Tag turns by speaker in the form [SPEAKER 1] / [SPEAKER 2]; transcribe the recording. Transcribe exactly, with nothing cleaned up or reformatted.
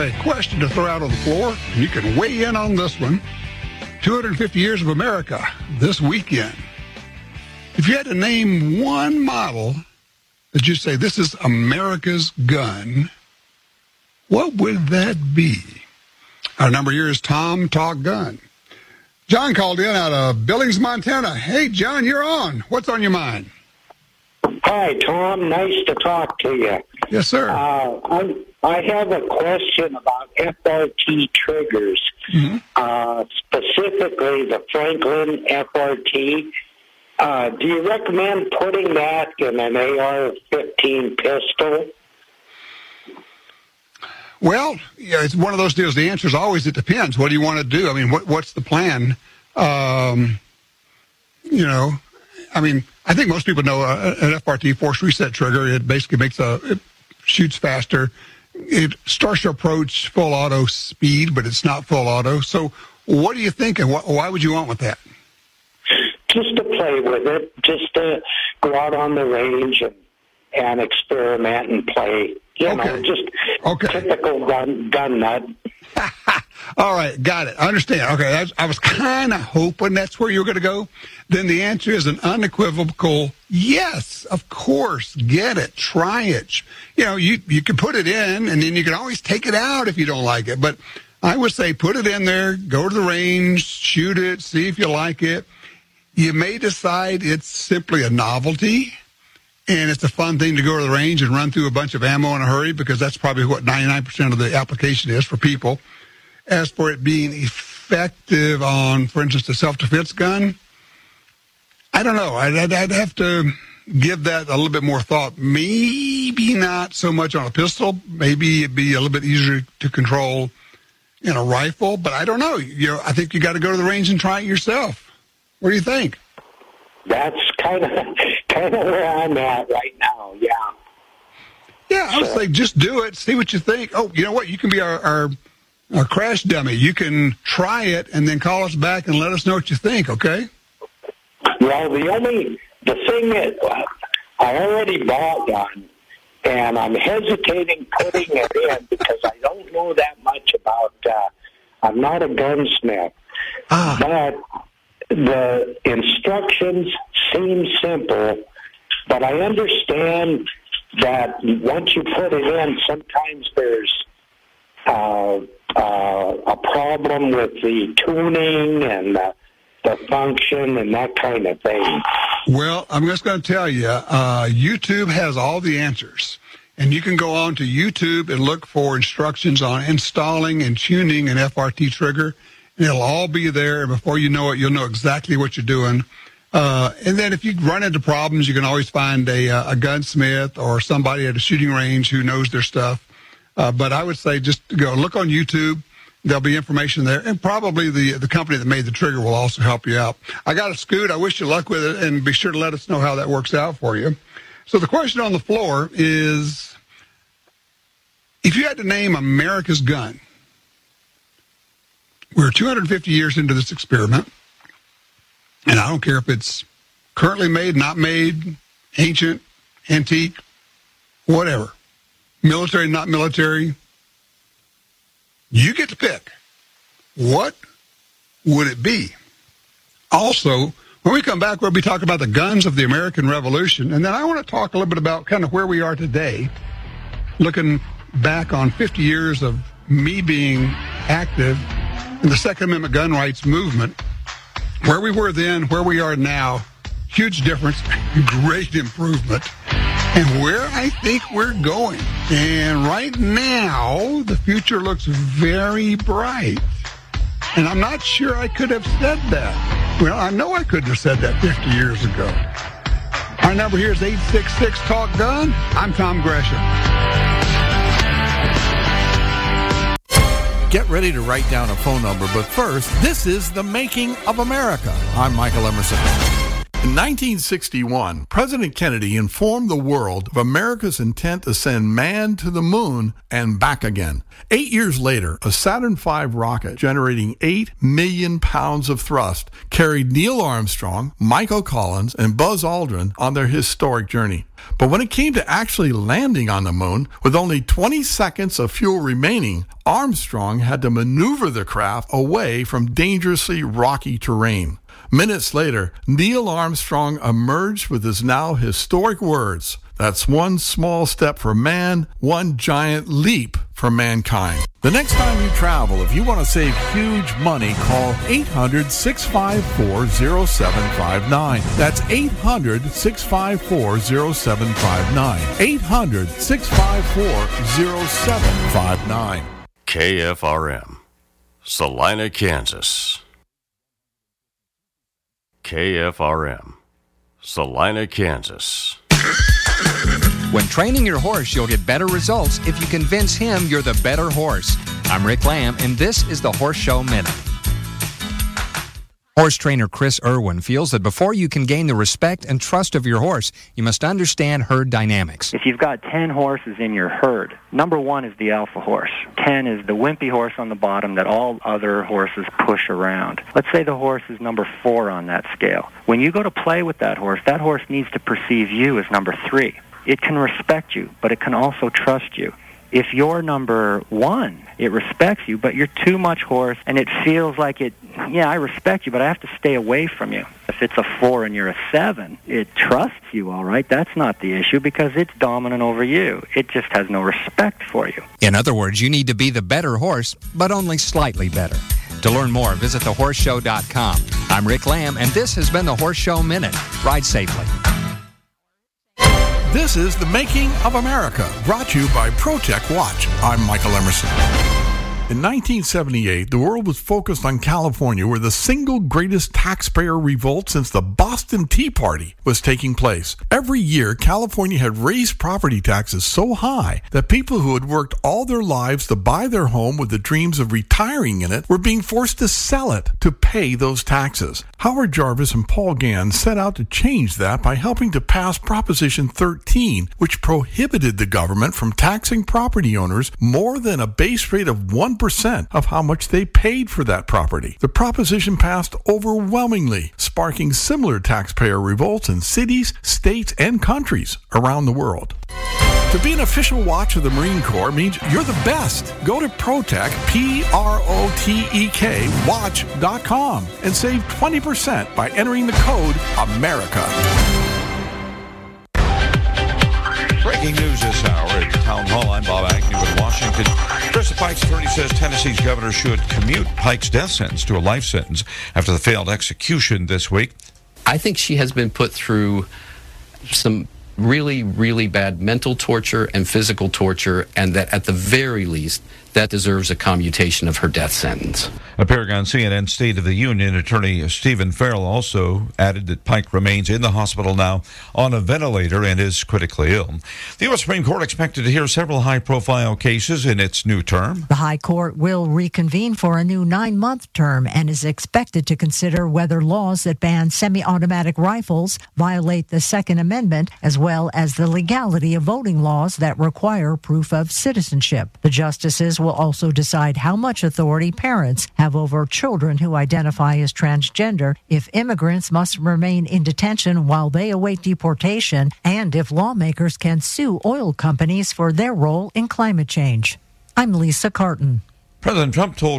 [SPEAKER 1] a question to throw out on the floor, and you can weigh in on this one. two hundred fifty years of America this weekend. If you had to name one model that you say, this is America's gun, what would that be? Our number here is Tom Talk Gun. John called in out of Billings, Montana. Hey, John, you're on. What's on your mind?
[SPEAKER 2] Hi, Tom. Nice to talk to you.
[SPEAKER 1] Yes, sir.
[SPEAKER 2] Uh, I'm, I have a question about F R T triggers, mm-hmm. uh, specifically the Franklin F R T. Uh, do you recommend putting that in an A R fifteen pistol?
[SPEAKER 1] Well, yeah, it's one of those deals. The answer is always it depends. What do you want to do? I mean, what, what's the plan? Um, you know, I mean, I think most people know uh, an F R T, force reset trigger. It basically makes a, it shoots faster. It starts to approach full auto speed, but it's not full auto. So what do you think, and wh- why would you want with that?
[SPEAKER 2] Just to play with it, just to go out on the range and, and experiment and play. You
[SPEAKER 1] okay.
[SPEAKER 2] know, just
[SPEAKER 1] okay.
[SPEAKER 2] typical gun, gun nut.
[SPEAKER 1] All right, got it. I understand. Okay, I was, I was kind of hoping that's where you were going to go. Then the answer is an unequivocal yes, of course. Get it. Try it. You know, you, you can put it in, and then you can always take it out if you don't like it. But I would say put it in there, go to the range, shoot it, see if you like it. You may decide it's simply a novelty, and it's a fun thing to go to the range and run through a bunch of ammo in a hurry, because that's probably what ninety-nine percent of the application is for people. As for it being effective on, for instance, a self-defense gun, I don't know. I'd, I'd, I'd have to give that a little bit more thought. Maybe not so much on a pistol. Maybe it'd be a little bit easier to control in a rifle, but I don't know. You know, I think you got to go to the range and try it yourself. What do you think?
[SPEAKER 2] That's kind of kind of where I'm at right now, yeah.
[SPEAKER 1] Yeah, I would
[SPEAKER 2] so.
[SPEAKER 1] say just do it, see what you think. Oh, you know what? You can be our, our, our crash dummy. You can try it and then call us back and let us know what you think, okay?
[SPEAKER 2] Well, the only, the thing that uh, I already bought one, and I'm hesitating putting it in because I don't know that much about, uh, I'm not a gunsmith,
[SPEAKER 1] ah.
[SPEAKER 2] but the instructions seem simple, but I understand that once you put it in, sometimes there's uh, uh, a problem with the tuning and the, the function and that kind of thing.
[SPEAKER 1] Well, I'm just going to tell you, uh, YouTube has all the answers. And you can go on to YouTube and look for instructions on installing and tuning an F R T trigger. And it'll all be there, and before you know it, you'll know exactly what you're doing. Uh, and then if you run into problems, you can always find a, a gunsmith or somebody at a shooting range who knows their stuff. Uh, but I would say just go look on YouTube. There'll be information there, and probably the, the company that made the trigger will also help you out. I got a Scoot. I wish you luck with it, and be sure to let us know how that works out for you. So the question on the floor is, if you had to name America's gun, we're two hundred fifty years into this experiment, and I don't care if it's currently made, not made, ancient, antique, whatever, military, not military. You get to pick. What would it be? Also, when we come back, we'll be talking about the guns of the American Revolution, and then I want to talk a little bit about kind of where we are today, looking back on fifty years of me being active in the Second Amendment gun rights movement, where we were then, where we are now, huge difference, great improvement, and where I think we're going. And right now, the future looks very bright. And I'm not sure I could have said that. Well, I know I couldn't have said that fifty years ago. Our number here is eight six six, talk gun. I'm Tom Gresham.
[SPEAKER 3] Get ready to write down a phone number, but first, this is The Making of America. I'm Michael Emerson. In nineteen sixty-one, President Kennedy informed the world of America's intent to send man to the moon and back again. Eight years later, a Saturn five rocket generating eight million pounds of thrust carried Neil Armstrong, Michael Collins, and Buzz Aldrin on their historic journey. But when it came to actually landing on the moon, with only twenty seconds of fuel remaining, Armstrong had to maneuver the craft away from dangerously rocky terrain. Minutes later, Neil Armstrong emerged with his now historic words, "That's one small step for man, one giant leap for mankind." The next time you travel, if you want to save huge money, call eight hundred, six five four, zero seven five nine. That's eight hundred, six five four, zero seven five nine. eight hundred, six five four, zero seven five nine.
[SPEAKER 4] K F R M, Salina, Kansas. K F R M, Salina, Kansas.
[SPEAKER 5] When training your horse, you'll get better results if you convince him you're the better horse. I'm Rick Lamb, and this is the Horse Show Minute. Horse trainer Chris Irwin feels that before you can gain the respect and trust of your horse, you must understand herd dynamics.
[SPEAKER 6] If you've got ten horses in your herd, number one is the alpha horse. ten is the wimpy horse on the bottom that all other horses push around. Let's say the horse is number four on that scale. When you go to play with that horse, that horse needs to perceive you as number three. It can respect you, but it can also trust you. If you're number one, it respects you, but you're too much horse, and it feels like it, yeah, I respect you, but I have to stay away from you. If it's a four and you're a seven, it trusts you, all right? That's not the issue because it's dominant over you. It just has no respect for you.
[SPEAKER 5] In other words, you need to be the better horse, but only slightly better. To learn more, visit the horse show dot com. I'm Rick Lamb, and this has been the Horse Show Minute. Ride safely.
[SPEAKER 3] This is The Making of America, brought to you by ProTech Watch. I'm Michael Emerson. In nineteen seventy-eight, the world was focused on California, where the single greatest taxpayer revolt since the Boston Tea Party was taking place. Every year, California had raised property taxes so high that people who had worked all their lives to buy their home with the dreams of retiring in it were being forced to sell it to pay those taxes. Howard Jarvis and Paul Gann set out to change that by helping to pass Proposition thirteen, which prohibited the government from taxing property owners more than a base rate of one percent of how much they paid for that property. The proposition passed overwhelmingly, sparking similar taxpayer revolts in cities, states, and countries around the world. To be an official watch of the Marine Corps means you're the best. Go to ProTek, P R O T E K, watch dot com and save twenty percent by entering the code AMERICA.
[SPEAKER 7] Breaking news this hour at Town Hall. I'm Bob Agnew in Washington. Chris Pike's attorney says Tennessee's governor should commute Pike's death sentence to a life sentence after the failed execution this week.
[SPEAKER 8] I think she has been put through some really, really bad mental torture and physical torture, and that at the very least, that deserves a commutation of her death sentence.
[SPEAKER 7] Appearing on C N N State of the Union, attorney Stephen Farrell also added that Pike remains in the hospital now on a ventilator and is critically ill. The U S Supreme Court expected to hear several high-profile cases in its new term.
[SPEAKER 9] The High Court will reconvene for a new nine-month term and is expected to consider whether laws that ban semi-automatic rifles violate the Second Amendment, as well as the legality of voting laws that require proof of citizenship. The justices will also decide how much authority parents have over children who identify as transgender, if immigrants must remain in detention while they await deportation, and if lawmakers can sue oil companies for their role in climate change. I'm Lisa Carton.
[SPEAKER 7] President Trump told